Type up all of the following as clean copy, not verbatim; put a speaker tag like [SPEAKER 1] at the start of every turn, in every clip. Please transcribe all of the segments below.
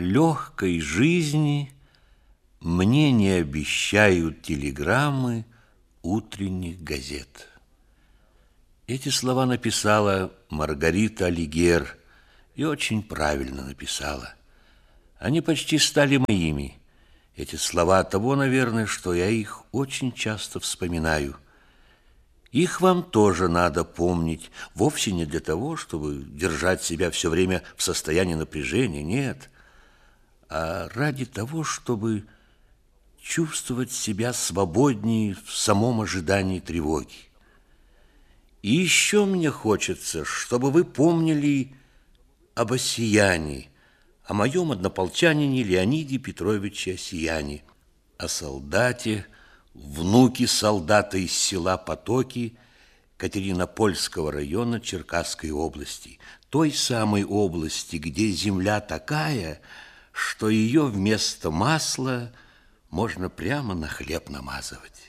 [SPEAKER 1] легкой жизни мне не обещают телеграммы утренних газет. Эти слова написала Маргарита Алигер и очень правильно написала. Они почти стали моими. Эти слова от того, наверное, что я их очень часто вспоминаю. Их вам тоже надо помнить, вовсе не для того, чтобы держать себя все время в состоянии напряжения, нет, а ради того, чтобы чувствовать себя свободнее в самом ожидании тревоги. И еще мне хочется, чтобы вы помнили об Осияне, о моем однополчанине Леониде Петровиче Осияне, о солдате, внуке солдата из села Потоки Катеринопольского района Черкасской области, той самой области, где земля такая, что ее вместо масла можно прямо на хлеб намазывать.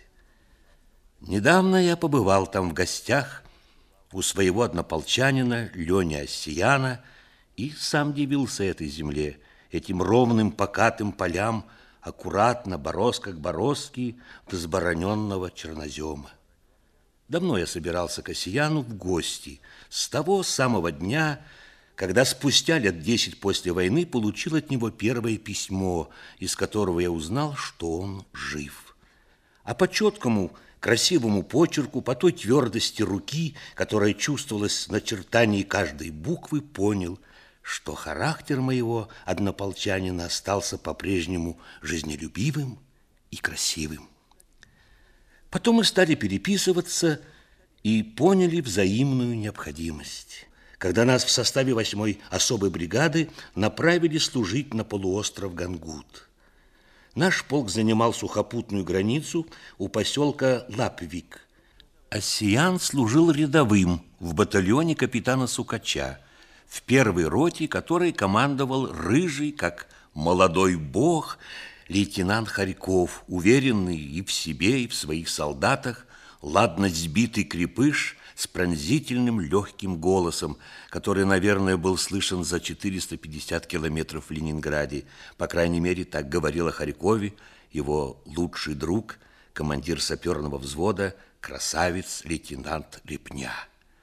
[SPEAKER 1] Недавно я побывал там в гостях у своего однополчанина Лени Осияна и сам дивился этой земле, этим ровным покатым полям, аккуратно, бороздка к бороздке, взбороненного чернозема. Давно я собирался к Осияну в гости, с того самого дня, когда спустя лет 10 после войны получил от него первое письмо, из которого я узнал, что он жив. А по четкому, красивому почерку, по той твердости руки, которая чувствовалась в начертании каждой буквы, понял, что характер моего однополчанина остался по-прежнему жизнелюбивым и красивым. Потом мы стали переписываться и поняли взаимную необходимость, когда нас в составе 8-й особой бригады направили служить на полуостров Гангут. Наш полк занимал сухопутную границу у поселка Лапвик. Осиян служил рядовым в батальоне капитана Сукача, в первой роте, которой командовал рыжий, как молодой бог, лейтенант Харьков, уверенный и в себе, и в своих солдатах, ладно сбитый крепыш с пронзительным легким голосом, который, наверное, был слышен за 450 километров в Ленинграде. По крайней мере, так говорил о Харькове его лучший друг, командир саперного взвода, красавец лейтенант Репня.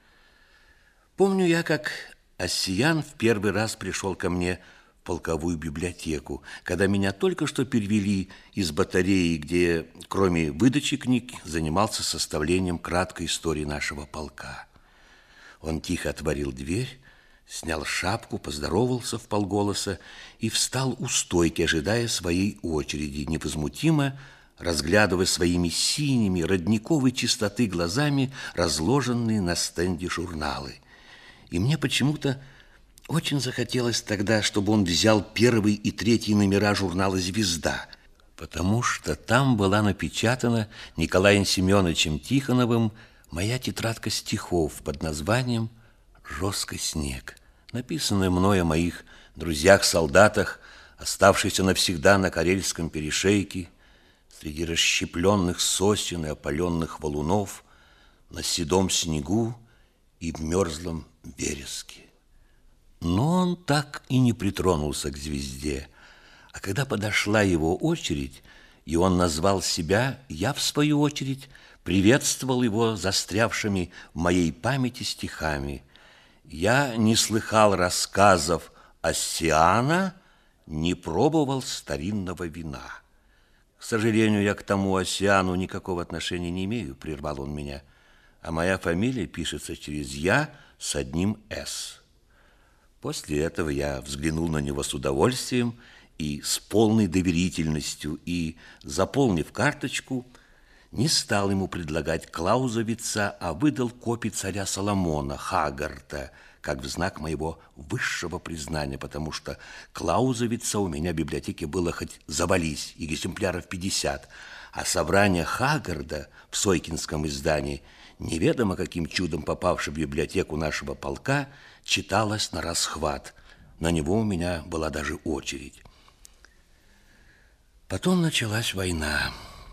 [SPEAKER 1] Помню я, как Осиян в первый раз пришел ко мне в полковую библиотеку, когда меня только что перевели из батареи, где, кроме выдачи книг, занимался составлением краткой истории нашего полка. Он тихо отворил дверь, снял шапку, поздоровался вполголоса и встал у стойки, ожидая своей очереди, невозмутимо разглядывая своими синими, родниковой чистоты глазами разложенные на стенде журналы. И мне почему-то очень захотелось тогда, чтобы он взял 1 и 3 номера журнала «Звезда», потому что там была напечатана Николаем Семеновичем Тихоновым моя тетрадка стихов под названием «Жесткий снег», написанная мной о моих друзьях-солдатах, оставшихся навсегда на Карельском перешейке, среди расщепленных сосен и опаленных валунов, на седом снегу и в мерзлом вереске. Но он так и не притронулся к звезде, а когда подошла его очередь, и он назвал себя, я, в свою очередь, приветствовал его застрявшими в моей памяти стихами. Я не слыхал рассказов Осияна, не пробовал старинного вина. К сожалению, я к тому Осияну никакого отношения не имею, прервал он меня, а моя фамилия пишется через «я» с одним «с». После этого я взглянул на него с удовольствием и с полной доверительностью, и, заполнив карточку, не стал ему предлагать Клаузовица, а выдал копии царя Соломона, Хагарта, как в знак моего высшего признания, потому что Клаузовица у меня в библиотеке было хоть завались, и экземпляров 50, а собрание Хагарда в Сойкинском издании, неведомо каким чудом попавшее в библиотеку нашего полка, читалось на расхват. На него у меня была даже очередь. Потом началась война.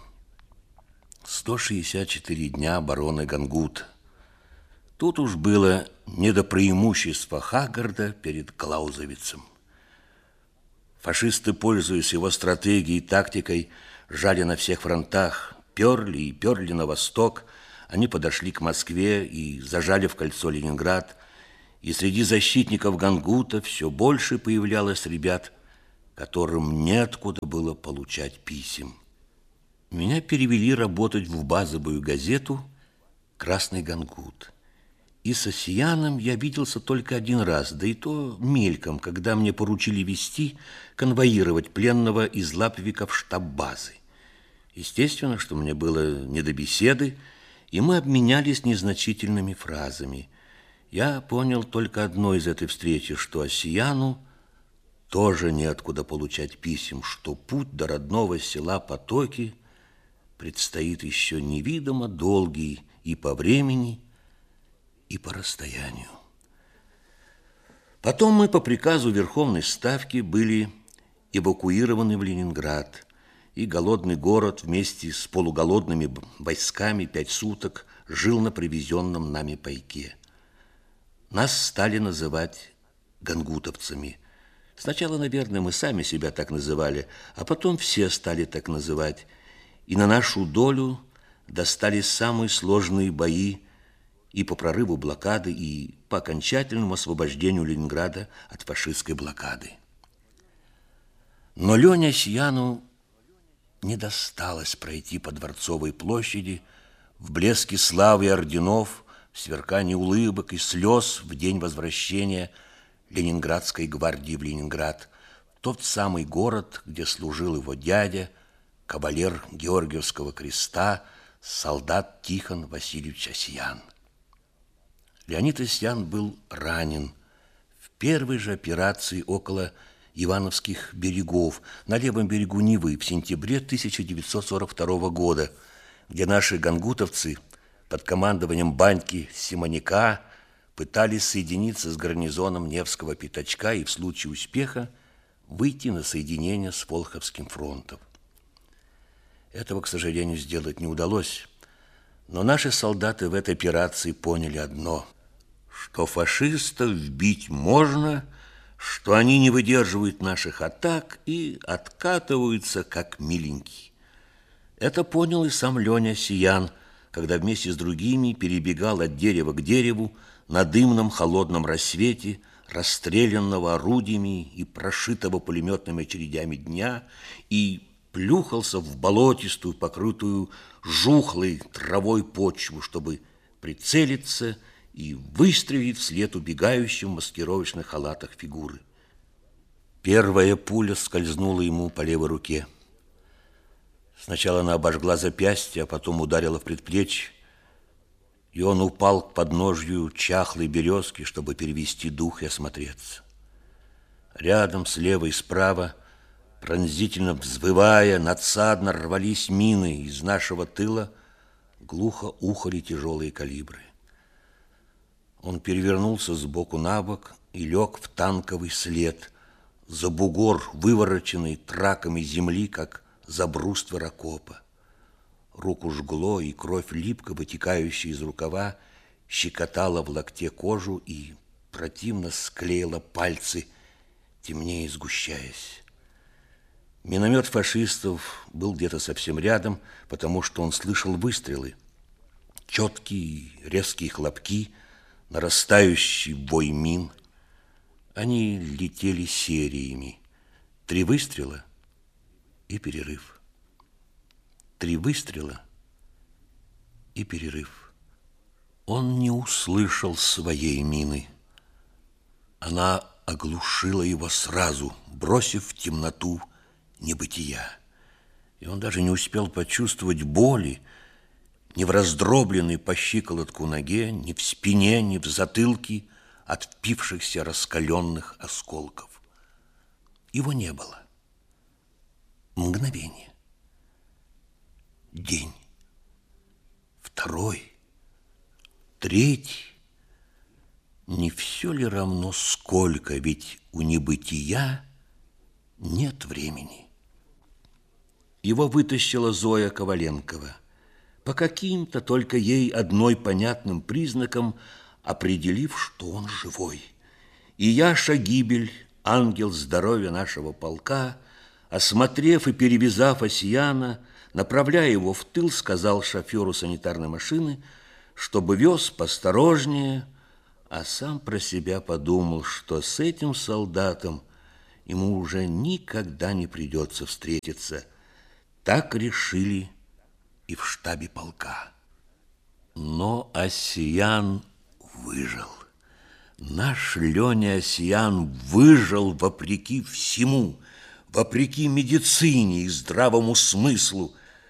[SPEAKER 1] 164 дня обороны Гангут. Тут уж было не до преимущества Хагарда перед Клаузовицем. Фашисты, пользуясь его стратегией и тактикой, жали на всех фронтах, перли и перли на восток. Они подошли к Москве и зажали в кольцо Ленинград. И среди защитников Гангута все больше появлялось ребят, которым неоткуда было получать писем. Меня перевели работать в базовую газету «Красный Гангут». И с Осияном я виделся только один раз, да и то мельком, когда мне поручили вести, конвоировать пленного из Лапвика в штаб базы. Естественно, что мне было не до беседы, и мы обменялись незначительными фразами. Я понял только одно из этой встречи, что Осияну тоже неоткуда получать писем, что путь до родного села Потоки предстоит еще невидимо долгий и по времени, и по расстоянию. Потом мы по приказу Верховной Ставки были эвакуированы в Ленинград, и голодный город вместе с полуголодными войсками 5 суток жил на привезенном нами пайке. Нас стали называть гангутовцами. Сначала, наверное, мы сами себя так называли, а потом все стали так называть. И на нашу долю достались самые сложные бои и по прорыву блокады, и по окончательному освобождению Ленинграда от фашистской блокады. Но Лене Осияну не досталось пройти по Дворцовой площади в блеске славы и орденов, в сверкании улыбок и слез в день возвращения Ленинградской гвардии в Ленинград, тот самый город, где служил его дядя, кавалер Георгиевского креста, солдат Тихон Васильевич Осиян. Леонид Осиян был ранен в первой же операции около Ивановских берегов, на левом берегу Невы в сентябре 1942 года, где наши гангутовцы под командованием Баньки Симоняка пытались соединиться с гарнизоном Невского пятачка и в случае успеха выйти на соединение с Волховским фронтом. Этого, к сожалению, сделать не удалось, но наши солдаты в этой операции поняли одно – что фашистов бить можно, что они не выдерживают наших атак и откатываются, как миленькие. Это понял и сам Леня Осиян, когда вместе с другими перебегал от дерева к дереву на дымном холодном рассвете, расстрелянного орудиями и прошитого пулеметными очередями дня, и плюхался в болотистую, покрытую жухлой травой почву, чтобы прицелиться и выстрелить вслед убегающим в маскировочных халатах фигуры. Первая пуля скользнула ему по левой руке. Сначала она обожгла запястье, а потом ударила в предплечье, и он упал к подножью чахлой березки, чтобы перевести дух и осмотреться. Рядом, слева и справа, пронзительно взвывая, надсадно рвались мины, из нашего тыла глухо ухали тяжелые калибры. Он перевернулся с боку на бок и лег в танковый след, за бугор, вывороченный траками земли, как за бруствер окопа. Руку жгло, и кровь, липко вытекающая из рукава, щекотала в локте кожу и противно склеила пальцы, темнее сгущаясь. Миномет фашистов был где-то совсем рядом, потому что он слышал выстрелы. Четкие, резкие хлопки, нарастающий вой мин. Они летели сериями. 3 выстрела и перерыв. 3 выстрела и перерыв. Он не услышал своей мины. Она оглушила его сразу, бросив в темноту небытия. И он даже не успел почувствовать боли ни в раздробленной по щиколотку ноге, ни в спине, ни в затылке от впившихся раскаленных осколков. Его не было. Мгновение. День. 2, 3. Не все ли равно сколько, ведь у небытия нет времени. Его вытащила Зоя Коваленкова, по каким-то только ей одной понятным признакам определив, что он живой. И Яша Гибель ангел здоровья нашего полка, осмотрев и перевязав Осияна, направляя его в тыл, сказал шоферу санитарной машины, чтобы вез посторожнее, а сам про себя подумал, что с этим солдатом ему уже никогда не придется встретиться. Так решили и в штабе полка. Но Осиян выжил. Наш Леня Осиян выжил вопреки всему, вопреки медицине и здравому смыслу.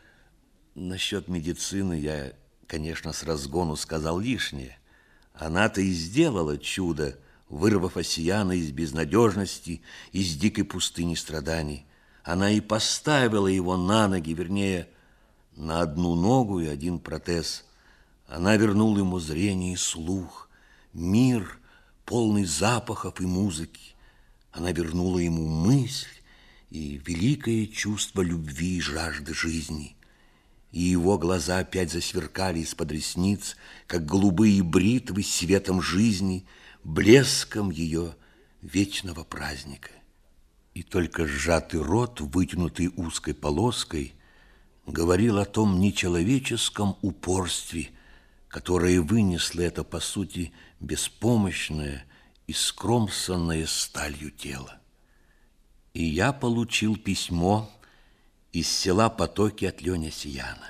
[SPEAKER 1] Насчет медицины я, конечно, с разгону сказал лишнее. Она-то и сделала чудо, вырвав Осияна из безнадежности, из дикой пустыни страданий. Она и поставила его на ноги, вернее, на одну ногу и один протез. Она вернула ему зрение и слух, мир, полный запахов и музыки. Она вернула ему мысль и великое чувство любви и жажды жизни. И его глаза опять засверкали из-под ресниц, как голубые бритвы светом жизни, блеском ее вечного праздника. И только сжатый рот, вытянутый узкой полоской, говорил о том нечеловеческом упорстве, которое вынесло это, по сути, беспомощное и скромсанное сталью тело. И я получил письмо из села Потоки от Лени Осияна.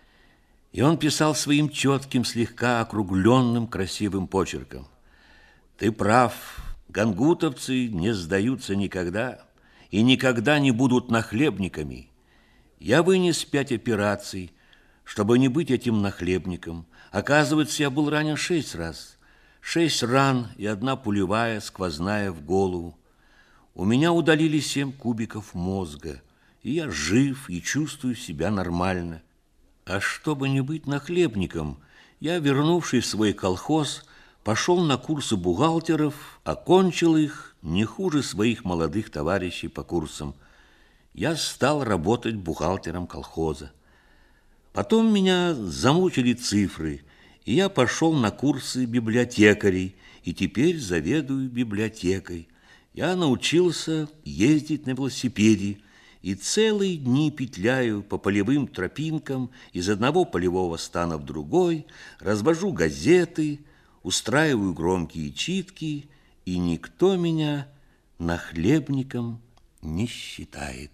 [SPEAKER 1] И он писал своим четким, слегка округленным, красивым почерком. «Ты прав, гангутовцы не сдаются никогда и никогда не будут нахлебниками. Я вынес 5 операций, чтобы не быть этим нахлебником. Оказывается, я был ранен 6 раз. 6 ран и 1 пулевая, сквозная в голову. У меня удалили 7 кубиков мозга, и я жив и чувствую себя нормально. А чтобы не быть нахлебником, я, вернувшись в свой колхоз, пошел на курсы бухгалтеров, окончил их не хуже своих молодых товарищей по курсам. Я стал работать бухгалтером колхоза. Потом меня замучили цифры, и я пошел на курсы библиотекарей, и теперь заведую библиотекой. Я научился ездить на велосипеде, и целые дни петляю по полевым тропинкам из одного полевого стана в другой, развожу газеты, устраиваю громкие читки, и никто меня нахлебником не считает.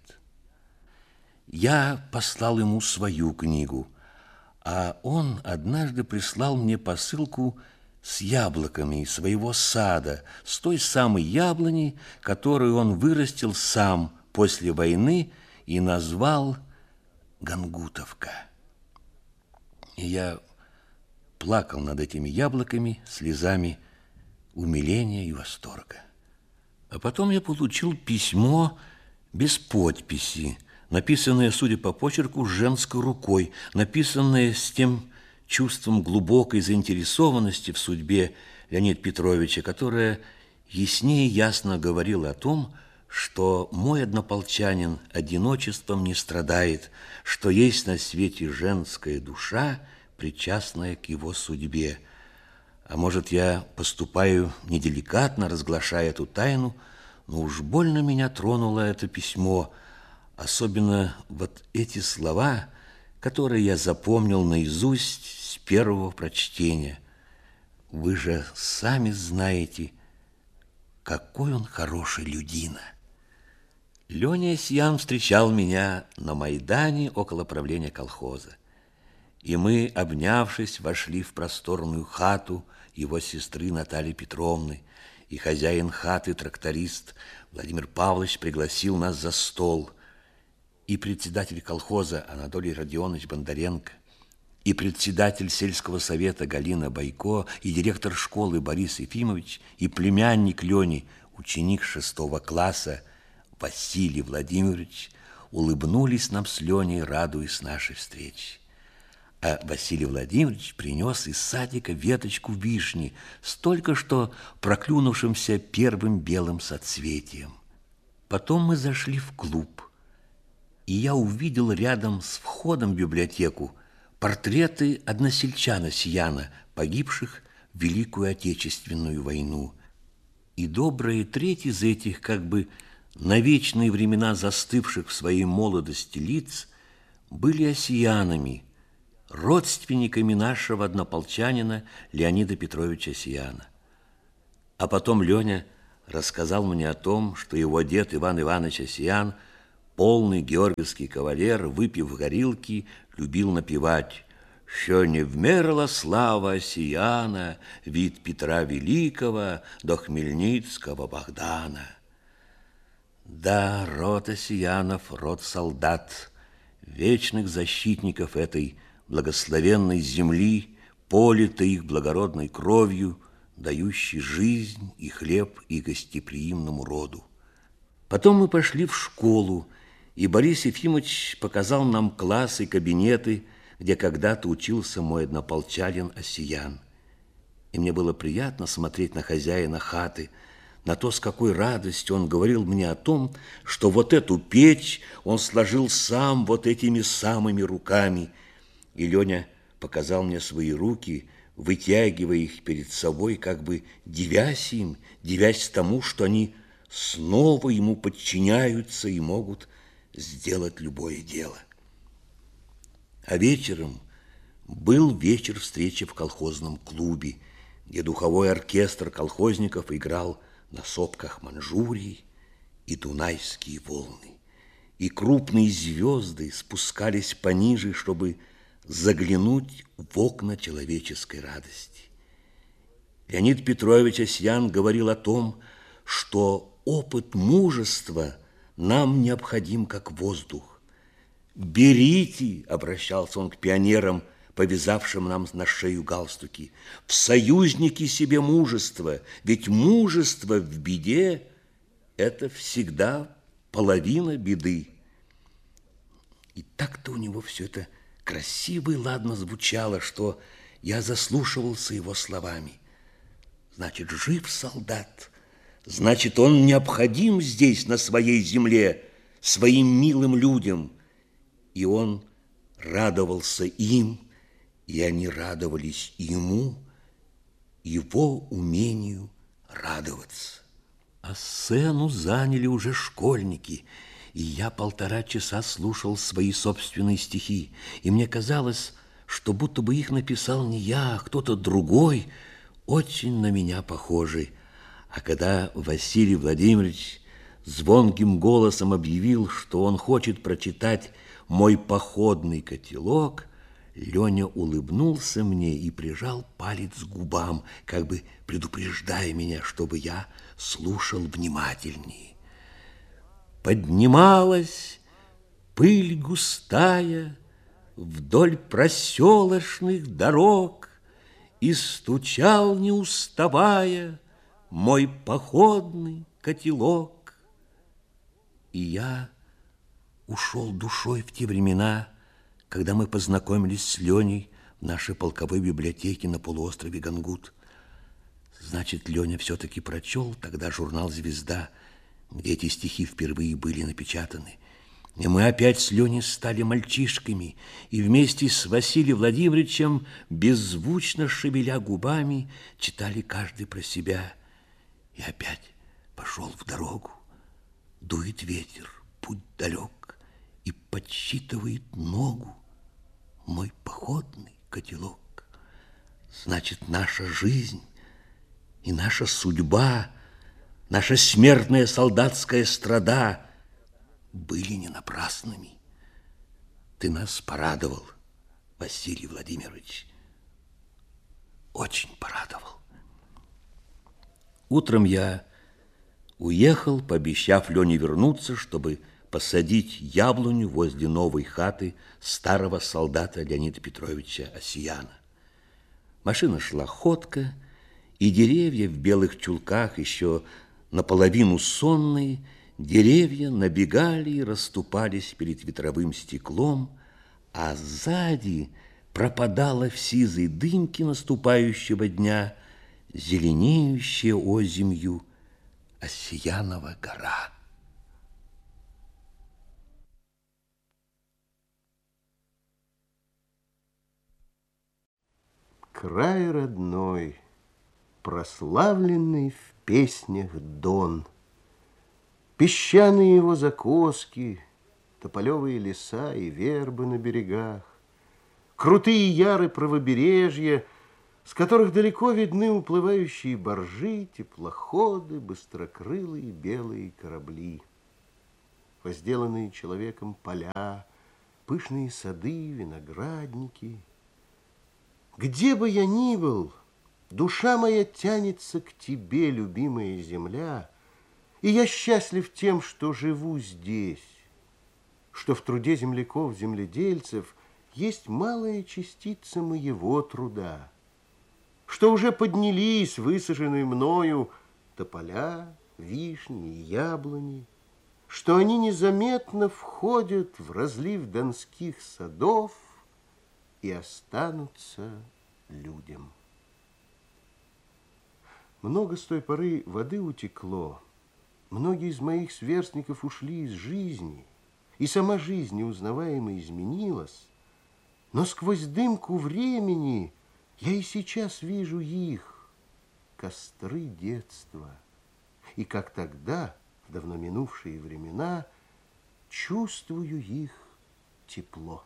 [SPEAKER 1] Я послал ему свою книгу, а он однажды прислал мне посылку с яблоками из своего сада, с той самой яблони, которую он вырастил сам после войны и назвал Гангутовка. И я плакал над этими яблоками слезами умиления и восторга. А потом я получил письмо без подписи, написанное, судя по почерку, женской рукой, написанное с тем чувством глубокой заинтересованности в судьбе Леонида Петровича, которое яснее ясно говорило о том, что мой однополчанин одиночеством не страдает, что есть на свете женская душа, причастная к его судьбе. А может, я поступаю неделикатно, разглашая эту тайну, но уж больно меня тронуло это письмо, особенно вот эти слова, которые я запомнил наизусть с первого прочтения. Вы же сами знаете, какой он хороший людина. Леня Осиян встречал меня на Майдане около правления колхоза. И мы, обнявшись, вошли в просторную хату его сестры Натальи Петровны, и хозяин хаты, тракторист Владимир Павлович, пригласил нас за стол. И председатель колхоза Анатолий Родионович Бондаренко, и председатель сельского совета Галина Бойко, и директор школы Борис Ефимович, и племянник Лени, ученик 6 класса Василий Владимирович, улыбнулись нам с Леней, радуясь нашей встрече. А Василий Владимирович принес из садика веточку вишни с только что проклюнувшимся первым белым соцветием. Потом мы зашли в клуб, и я увидел рядом с входом в библиотеку портреты односельчан Осияна, погибших в Великую Отечественную войну. И добрая треть из этих, как бы на вечные времена застывших в своей молодости лиц, были осиянами, родственниками нашего однополчанина Леонида Петровича Осияна. А потом Леня рассказал мне о том, что его дед Иван Иванович Осиян, полный георгиевский кавалер, выпив горилки, любил напевать: «Що не вмерла слава Осияна, вид Петра Великого до Хмельницкого Богдана». Да, род Осиянов, род солдат, вечных защитников этой благословенной земли, политой их благородной кровью, дающей жизнь и хлеб и гостеприимному роду. Потом мы пошли в школу, и Борис Ефимович показал нам классы и кабинеты, где когда-то учился мой однополчанин Осиян. И мне было приятно смотреть на хозяина хаты, на то, с какой радостью он говорил мне о том, что вот эту печь он сложил сам вот этими самыми руками. И Леня показал мне свои руки, вытягивая их перед собой, как бы дивясь им, дивясь тому, что они снова ему подчиняются и могут сделать любое дело. А вечером был вечер встречи в колхозном клубе, где духовой оркестр колхозников играл на сопках Манчжурии и Дунайские волны. И крупные звезды спускались пониже, чтобы заглянуть в окна человеческой радости. Леонид Петрович Осиян говорил о том, что опыт мужества нам необходим как воздух. «Берите», — обращался он к пионерам, повязавшим нам на шею галстуки, «в союзники себе мужество, ведь мужество в беде — это всегда половина беды». И так-то у него все это красиво и ладно звучало, что я заслушивался его словами. Значит, жив солдат, значит, он необходим здесь, на своей земле, своим милым людям. И он радовался им, и они радовались ему, его умению радоваться. А сцену заняли уже школьники, и я 1,5 часа слушал свои собственные стихи, и мне казалось, что будто бы их написал не я, а кто-то другой, очень на меня похожий. А когда Василий Владимирович звонким голосом объявил, что он хочет прочитать мой походный котелок, Леня улыбнулся мне и прижал палец к губам, как бы предупреждая меня, чтобы я слушал внимательнее. Поднималась пыль густая вдоль проселочных дорог, и стучал, не уставая, мой походный котелок. И я ушел душой в те времена, когда мы познакомились с Леней в нашей полковой библиотеке на полуострове Гангут. Значит, Леня все-таки прочел тогда журнал «Звезда», где эти стихи впервые были напечатаны. И мы опять с Леней стали мальчишками, и вместе с Василием Владимировичем, беззвучно шевеля губами, читали каждый про себя. И опять пошел в дорогу. Дует ветер, путь далек, и подсчитывает ногу мой походный котелок. Значит, наша жизнь и наша судьба, наша смертная солдатская страда были не напрасными. Ты нас порадовал, Василий Владимирович, очень порадовал. Утром я уехал, пообещав Лене вернуться, чтобы посадить яблоню возле новой хаты старого солдата Леонида Петровича Осияна. Машина шла ходко, и деревья в белых чулках, еще наполовину сонные, деревья набегали и расступались перед ветровым стеклом, а сзади пропадала в сизой дымке наступающего дня зеленеющая озимью Осиянова гора.
[SPEAKER 2] Край родной, прославленный в песнях Дон. Песчаные его закоски, тополевые леса и вербы на берегах, крутые яры правобережья, с которых далеко видны уплывающие баржи, теплоходы, быстрокрылые белые корабли. Возделанные человеком поля, пышные сады, виноградники. Где бы я ни был, душа моя тянется к тебе, любимая земля, и я счастлив тем, что живу здесь, что в труде земляков, земледельцев есть малая частица моего труда, что уже поднялись высаженные мною тополя, вишни и яблони, что они незаметно входят в разлив донских садов и останутся людям. Много с той поры воды утекло, многие из моих сверстников ушли из жизни, и сама жизнь неузнаваемо изменилась, но сквозь дымку времени я и сейчас вижу их, костры детства, и как тогда, в давно минувшие времена, чувствую их тепло.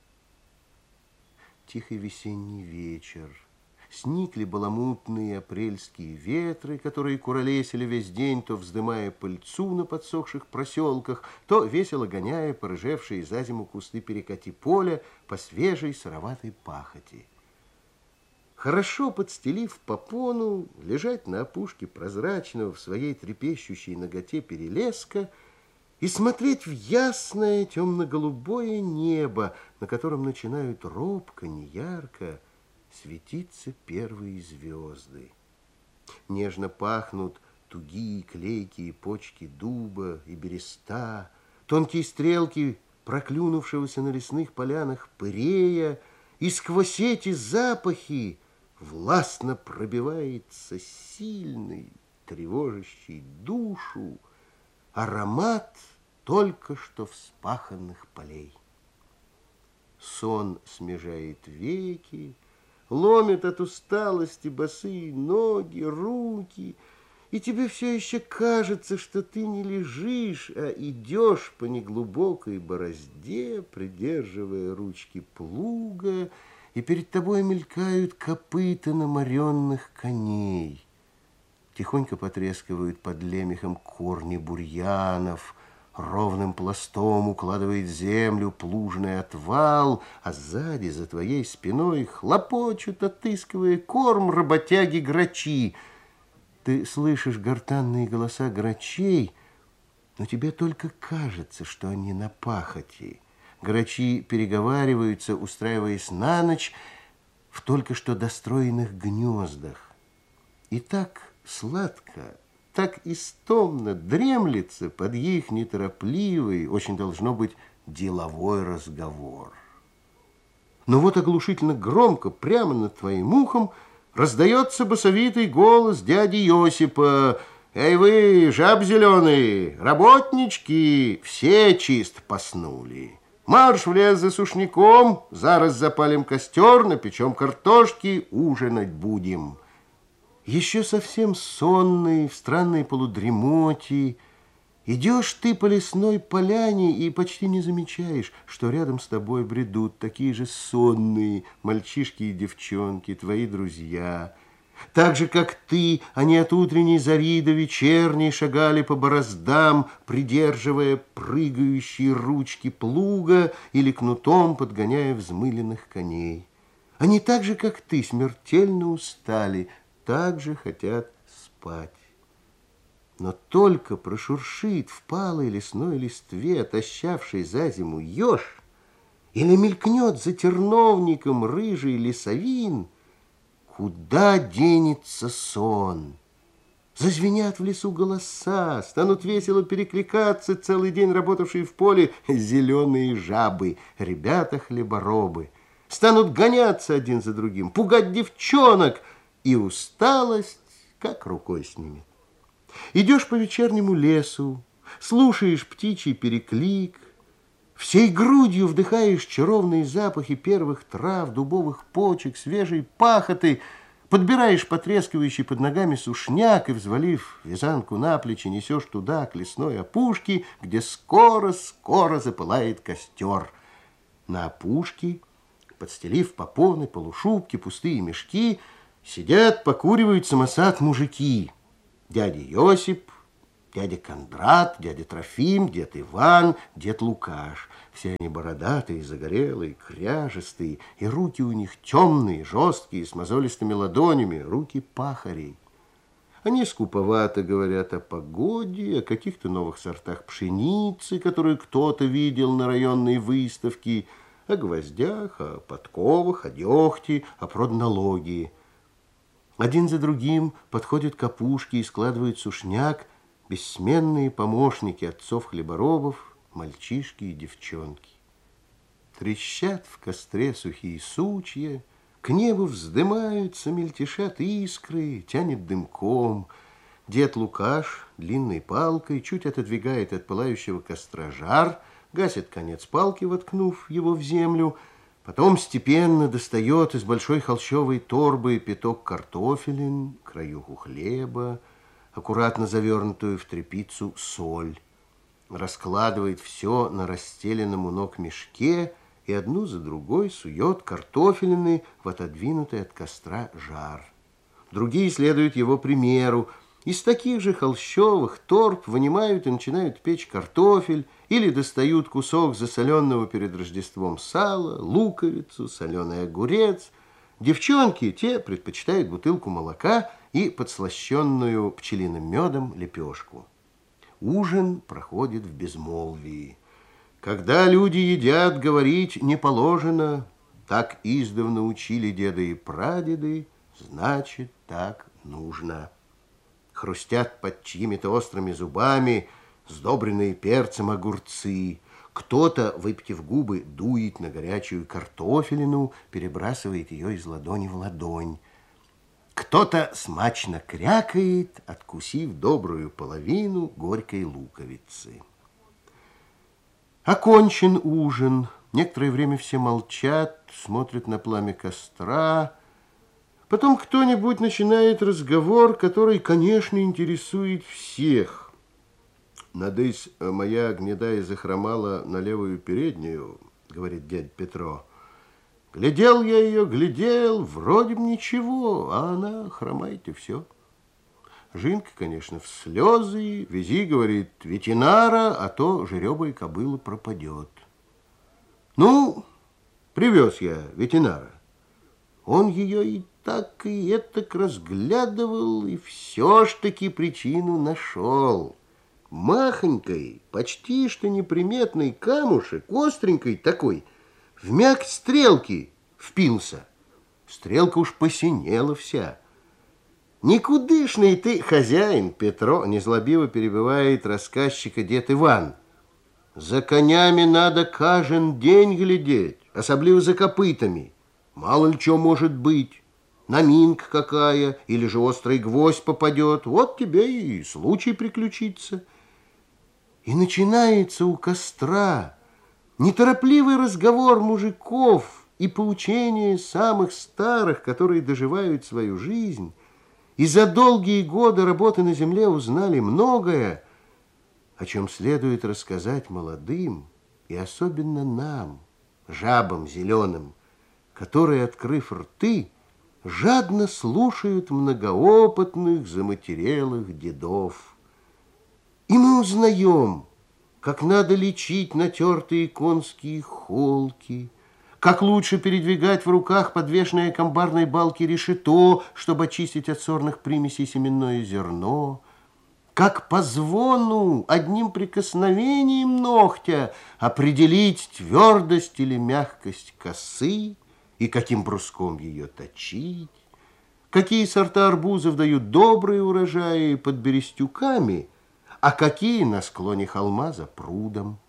[SPEAKER 2] Тихий весенний вечер, сникли баламутные апрельские ветры, которые куролесили весь день, то вздымая пыльцу на подсохших проселках, то весело гоняя порыжевшие за зиму кусты перекати поля по свежей сыроватой пахоти. Хорошо подстелив попону, лежать на опушке прозрачного в своей трепещущей наготе перелеска и смотреть в ясное темно-голубое небо, на котором начинают робко, неярко светиться первые звезды. Нежно пахнут тугие клейкие почки дуба и береста, тонкие стрелки проклюнувшегося на лесных полянах пырея, и сквозь эти запахи властно пробивается сильный, тревожащий душу аромат только что вспаханных полей. Сон смежает веки, ломит от усталости босые ноги, руки, и тебе все еще кажется, что ты не лежишь, а идешь по неглубокой борозде, придерживая ручки плуга, и перед тобой мелькают копыта наморенных коней. Тихонько потрескивают под лемехом корни бурьянов, ровным пластом укладывает землю плужный отвал, а сзади, за твоей спиной, хлопочут, отыскивая корм, работяги-грачи. Ты слышишь гортанные голоса грачей, но тебе только кажется, что они на пахоте. Грачи переговариваются, устраиваясь на ночь в только что достроенных гнездах. И так сладко, так истомно дремлется под их неторопливый, очень должно быть, деловой разговор. Но вот оглушительно громко, прямо над твоим ухом, раздается басовитый голос дяди Йосипа: «Эй вы, жаб зеленые, работнички, все чист поснули. Марш в лес за сушняком, зараз запалим костер, напечем картошки, ужинать будем». Еще совсем сонный, в странной полудремоте, идешь ты по лесной поляне и почти не замечаешь, что рядом с тобой бредут такие же сонные мальчишки и девчонки, твои друзья. Так же, как ты, они от утренней зари до вечерней шагали по бороздам, придерживая прыгающие ручки плуга или кнутом подгоняя взмыленных коней. Они так же, как ты, смертельно устали, так же хотят спать. Но только прошуршит в палой лесной листве отощавший за зиму еж, или мелькнет за терновником рыжий лесовин, куда денется сон? Зазвенят в лесу голоса, станут весело перекликаться целый день работавшие в поле зеленые жабы, ребята-хлеборобы. Станут гоняться один за другим, пугать девчонок, и усталость как рукой снимет. Идешь по вечернему лесу, слушаешь птичий переклик, всей грудью вдыхаешь чаровные запахи первых трав, дубовых почек, свежей пахоты, Подбираешь потрескивающий под ногами сушняк и, взвалив вязанку на плечи, несешь туда, к лесной опушке, где скоро-скоро запылает костер. На опушке, подстелив попоны, полушубки, пустые мешки, сидят, покуривают самосад мужики. Дядя Йосип, дядя Кондрат, дядя Трофим, дед Иван, дед Лукаш. Все они бородатые, загорелые, кряжестые, и руки у них темные, жесткие, с мозолистыми ладонями, руки пахарей. Они скуповато говорят о погоде, о каких-то новых сортах пшеницы, которые кто-то видел на районной выставке, о гвоздях, о подковах, о дегте, о проднологии. Один за другим подходят к опушке и складывают сушняк бессменные помощники отцов-хлеборобов, мальчишки и девчонки. Трещат в костре сухие сучья, к небу вздымаются, мельтешат искры, тянет дымком. Дед Лукаш длинной палкой чуть отодвигает от пылающего костра жар, гасит конец палки, воткнув его в землю, потом степенно достает из большой холщовой торбы пяток картофелин, краюху хлеба, аккуратно завернутую в тряпицу соль. Раскладывает все на расстеленном у ног мешке и одну за другой сует картофелины в отодвинутый от костра жар. Другие следуют его примеру. Из таких же холщовых торб вынимают и начинают печь картофель или достают кусок засоленного перед Рождеством сала, луковицу, соленый огурец. Девчонки, те предпочитают бутылку молока и подслащенную пчелиным медом лепешку. Ужин проходит в безмолвии. Когда люди едят, говорить не положено. Так издавна учили деды и прадеды, значит, так нужно. Хрустят под чьими-то острыми зубами сдобренные перцем огурцы. Кто-то, выпитив губы, дует на горячую картофелину, перебрасывает ее из ладони в ладонь. Кто-то смачно крякает, откусив добрую половину горькой луковицы. Окончен ужин. Некоторое время все молчат, смотрят на пламя костра. Потом кто-нибудь начинает разговор, который, конечно, интересует всех. «Надысь, моя гнедая захромала на левую переднюю», — говорит дядя Петро. «Глядел я ее, глядел, вроде бы ничего, а она хромает и все». Жинка, конечно, в слезы. «Вези, — говорит, — ветеринара, а то жеребая кобыла пропадет». Ну, привез я ветеринара. Он ее и так, и этак разглядывал, и все ж таки причину нашел. Махонькой, почти что неприметный камушек, остренькой такой, в мякоть стрелки впился. Стрелка уж посинела вся. «Никудышный ты хозяин, Петро!» — незлобиво перебивает рассказчика дед Иван. «За конями надо каждый день глядеть, особливо за копытами. Мало ли что может быть. Наминка какая, или же острый гвоздь попадет. Вот тебе и случай приключится». И начинается у костра неторопливый разговор мужиков и поучение самых старых, которые доживают свою жизнь и за долгие годы работы на земле узнали многое, о чем следует рассказать молодым и особенно нам, жабам зеленым, которые, открыв рты, жадно слушают многоопытных заматерелых дедов. И мы узнаем, как надо лечить натертые конские холки, как лучше передвигать в руках подвешенное к амбарной балке решето, чтобы очистить от сорных примесей семенное зерно, как по звону, одним прикосновением ногтя определить твердость или мягкость косы и каким бруском ее точить, какие сорта арбузов дают добрые урожаи под берестюками, а какие на склоне холма за прудом.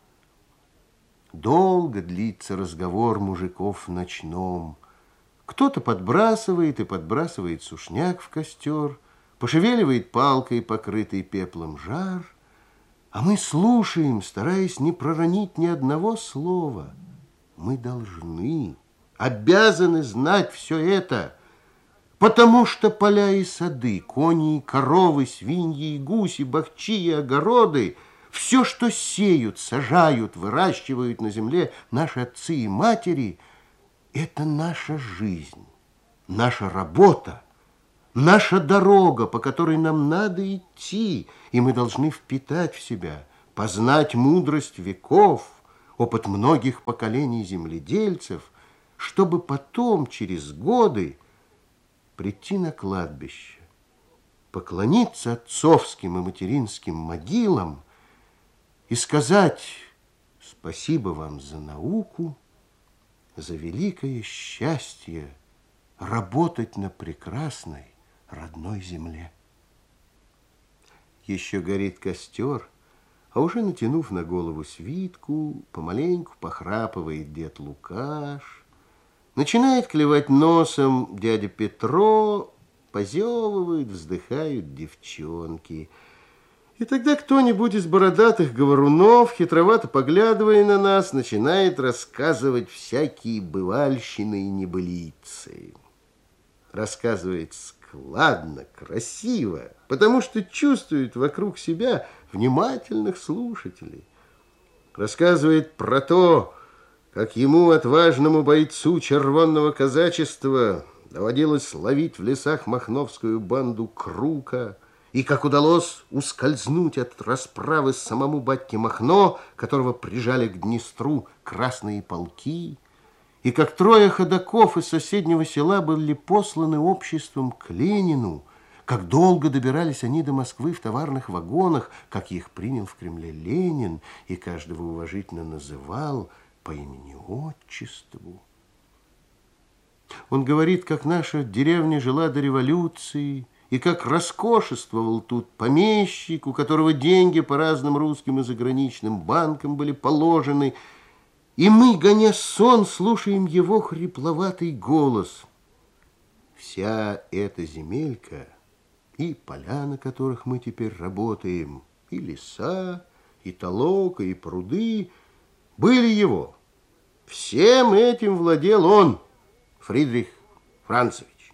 [SPEAKER 2] Долго длится разговор мужиков в ночном. Кто-то подбрасывает и подбрасывает сушняк в костер, пошевеливает палкой, покрытый пеплом жар, а мы слушаем, стараясь не проронить ни одного слова. Мы должны, обязаны знать все это. Потому что поля и сады, кони и коровы, свиньи и гуси, бахчи и огороды, все, что сеют, сажают, выращивают на земле наши отцы и матери, это наша жизнь, наша работа, наша дорога, по которой нам надо идти, и мы должны впитать в себя, познать мудрость веков, опыт многих поколений земледельцев, чтобы потом, через годы, прийти на кладбище, поклониться отцовским и материнским могилам и сказать спасибо вам за науку, за великое счастье работать на прекрасной родной земле. Еще горит костер, а уже натянув на голову свитку, помаленьку похрапывает дед Лукаш, начинает клевать носом дядя Петро, позевывают, вздыхают девчонки. И тогда кто-нибудь из бородатых говорунов, хитровато поглядывая на нас, начинает рассказывать всякие бывальщины и небылицы. Рассказывает складно, красиво, потому что чувствует вокруг себя внимательных слушателей. Рассказывает про то, как ему, отважному бойцу червонного казачества, доводилось ловить в лесах махновскую банду Крука, и как удалось ускользнуть от расправы самому батьке Махно, которого прижали к Днестру красные полки, и как 3 ходоков из соседнего села были посланы обществом к Ленину, как долго добирались они до Москвы в товарных вагонах, как их принял в Кремле Ленин и каждого уважительно называл по имени-отчеству. Он говорит, как наша деревня жила до революции, и как роскошествовал тут помещик, у которого деньги по разным русским и заграничным банкам были положены, и мы, гоня сон, слушаем его хрипловатый голос. Вся эта земелька и поля, на которых мы теперь работаем, и леса, и толока, и пруды были его. Всем этим владел он, Фридрих Францевич.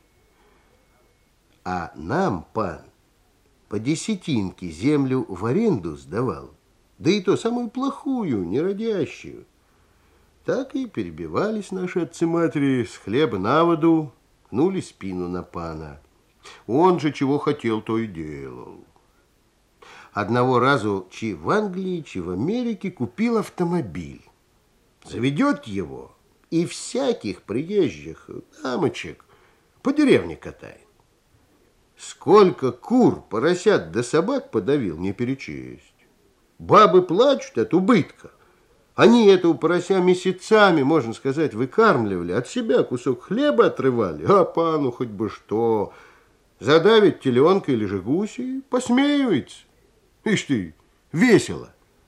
[SPEAKER 2] А нам пан по десятинке землю в аренду сдавал, да и то самую плохую, неродящую. Так и перебивались наши отцы-матери с хлеба на воду, гнули спину на пана. Он же чего хотел, то и делал. Одного разу чи в Англии, чи в Америке купил автомобиль. Заведет его и всяких приезжих дамочек по деревне катает. Сколько кур, поросят да собак подавил, не перечесть. Бабы плачут от убытка. Они этого порося месяцами, можно сказать, выкармливали, от себя кусок хлеба отрывали, а пану хоть бы что. Задавит теленка или же гуси, посмеивается. Ишь ты, весело.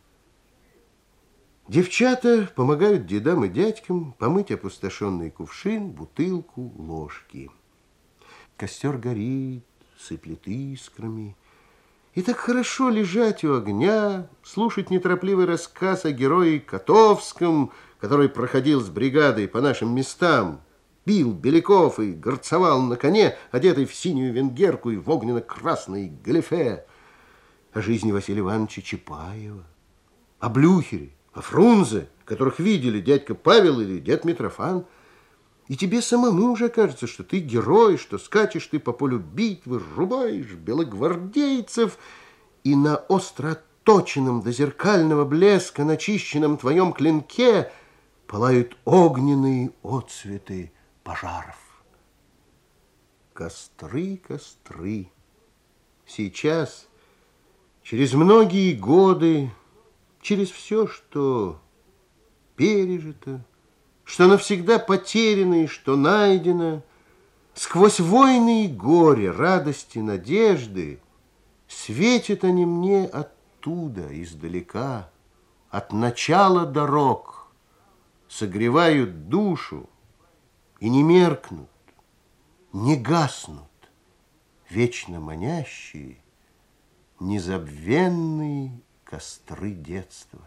[SPEAKER 2] Девчата помогают дедам и дядькам помыть опустошенный кувшин, бутылку, ложки. Костер горит, сыплет искрами. И так хорошо лежать у огня, слушать неторопливый рассказ о герое Котовском, который проходил с бригадой по нашим местам, бил беляков и горцевал на коне, одетый в синюю венгерку и в огненно-красной галифе, о жизни Василия Ивановича Чапаева, о Блюхере, о Фрунзе, которых видели дядька Павел или дед Митрофан. И тебе самому уже кажется, что ты герой, что скачешь ты по полю битвы, рубаешь белогвардейцев, и на остро отточенном до зеркального блеска начищенном твоем клинке пылают огненные отцветы пожаров. Костры, костры. Сейчас, через многие годы, через все, что пережито, что навсегда потеряно и что найдено, сквозь войны и горе, радости, надежды, светят они мне оттуда, издалека, от начала дорог, согревают душу и не меркнут, не гаснут, вечно манящие, незабвенные костры детства.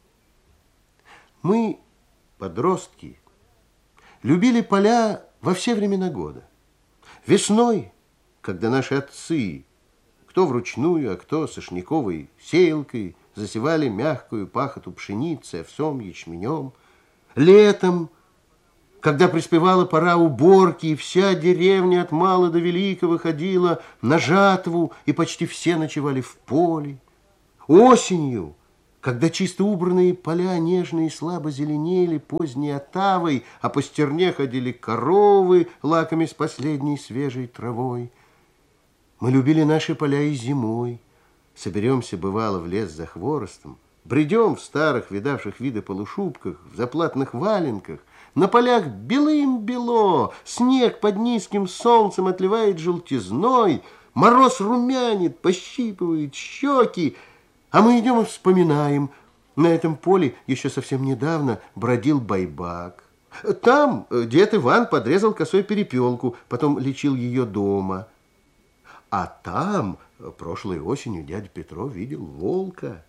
[SPEAKER 2] Мы, подростки, любили поля во все времена года. Весной, когда наши отцы, кто вручную, а кто сошниковой сеялкой, засевали мягкую пахоту пшеницы, овсом, ячменем. Летом, когда приспевала пора уборки, и вся деревня от мала до велика выходила на жатву, и почти все ночевали в поле. Осенью, когда чисто убранные поля нежно и слабо зеленели поздней отавой, а по стерне ходили коровы, лакомясь последней свежей травой. Мы любили наши поля и зимой. Соберемся, бывало, в лес за хворостом, бредем в старых, видавших виды полушубках, в заплатных валенках. На полях белым-бело, снег под низким солнцем отливает желтизной, мороз румянит, пощипывает щеки, а мы идем и вспоминаем. На этом поле еще совсем недавно бродил байбак. Там дед Иван подрезал косой перепелку, потом лечил ее дома. А там прошлой осенью дядя Петро видел волка.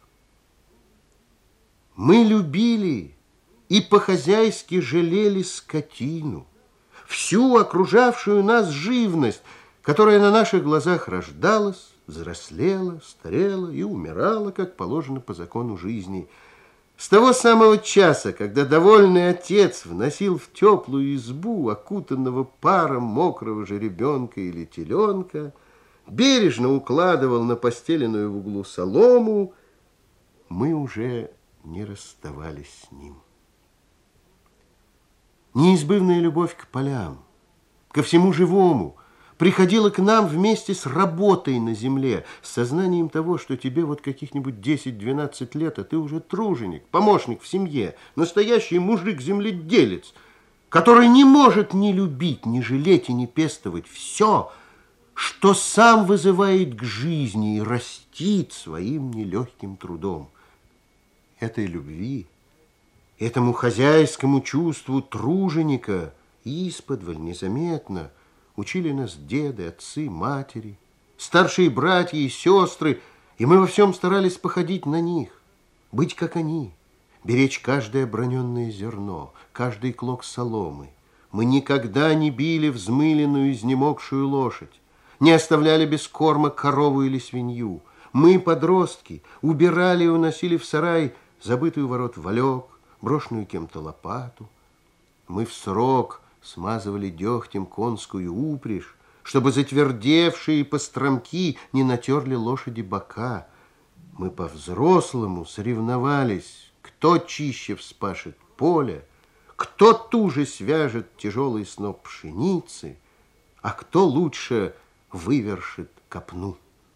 [SPEAKER 2] Мы любили и по-хозяйски жалели скотину, всю окружавшую нас живность, которая на наших глазах рождалась, взрослела, старела и умирала, как положено по закону жизни. С того самого часа, когда довольный отец вносил в теплую избу окутанного паром мокрого жеребенка или теленка, бережно укладывал на постеленную в углу солому, мы уже не расставались с ним. Неизбывная любовь к полям, ко всему живому, приходила к нам вместе с работой на земле, с сознанием того, что тебе вот каких-нибудь 10-12 лет, а ты уже труженик, помощник в семье, настоящий мужик-земледелец, который не может ни любить, ни жалеть и ни пестовать все, что сам вызывает к жизни и растит своим нелегким трудом. Этой любви, этому хозяйскому чувству труженика исподволь, незаметно учили нас деды, отцы, матери, старшие братья и сестры, и мы во всем старались походить на них, быть как они, беречь каждое оброненное зерно, каждый клок соломы. Мы никогда не били взмыленную, изнемогшую лошадь, не оставляли без корма корову или свинью. Мы, подростки, убирали и уносили в сарай забытый у ворот валек, брошенную кем-то лопату. Мы в срок смазывали дегтем конскую упряжь, чтобы затвердевшие постромки не натерли лошади бока. Мы по-взрослому соревновались, кто чище вспашет поле, кто туже свяжет тяжелый сноп пшеницы, а кто лучше вывершит копну.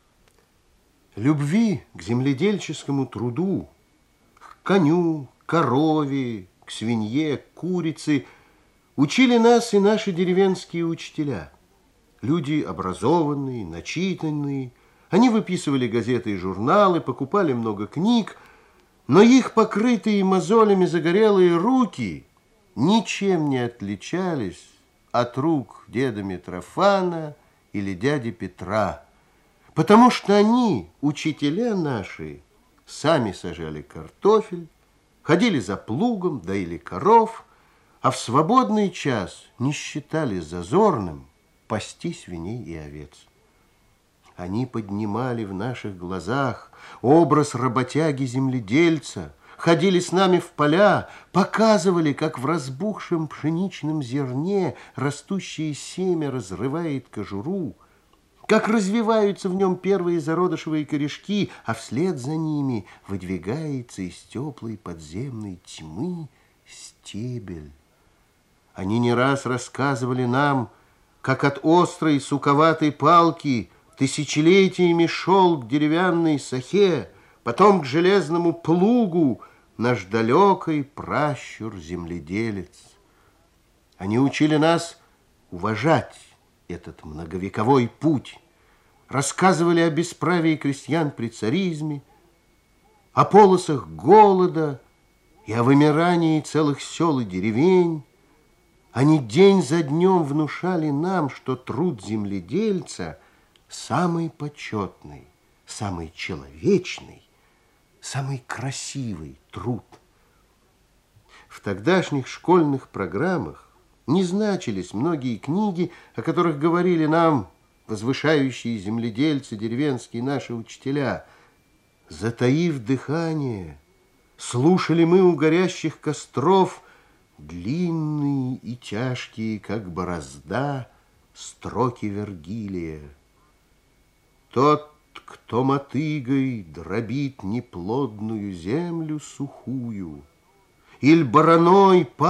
[SPEAKER 2] Любви к земледельческому труду, к коню, корове, к свинье, к курице учили нас и наши деревенские учителя. Люди образованные, начитанные. Они выписывали газеты и журналы, покупали много книг, но их покрытые мозолями загорелые руки ничем не отличались от рук деда Митрофана или дяди Петра, потому что они, учителя наши, сами сажали картофель, ходили за плугом, доили коров, а в свободный час не считали зазорным пасти свиней и овец. Они поднимали в наших глазах образ работяги-земледельца, ходили с нами в поля, показывали, как в разбухшем пшеничном зерне растущее семя разрывает кожуру, как развиваются в нем первые зародышевые корешки, а вслед за ними выдвигается из теплой подземной тьмы стебель. Они не раз рассказывали нам, как от острой суковатой палки тысячелетиями шел к деревянной сахе, потом к железному плугу наш далекий пращур-земледелец. Они учили нас уважать этот многовековой путь, рассказывали о бесправии крестьян при царизме, о полосах голода и о вымирании целых сел и деревень. Они день за днем внушали нам, что труд земледельца самый почетный, самый человечный, самый красивый труд. В тогдашних школьных программах Не значились многие книги, о которых говорили нам возвышающие земледельцы, деревенские наши учителя. Затаив дыхание, слушали мы у горящих костров длинные и тяжкие, как борозда, строки Вергилия. Тот, кто мотыгой дробит неплодную землю сухую, иль бараной